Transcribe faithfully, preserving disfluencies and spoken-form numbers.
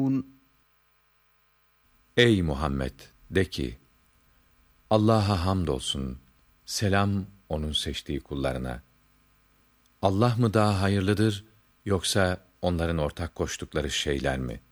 Ey Muhammed! De ki, Allah'a hamdolsun, selam onun seçtiği kullarına. Allah mı daha hayırlıdır, yoksa onların ortak koştukları şeyler mi?